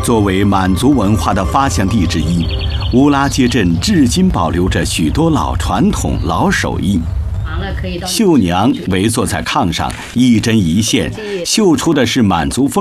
作为满族文化的发祥地之一，乌拉街镇至今保留着许多老传统、老手艺。绣娘围坐在炕上，一针一线绣出的是满族风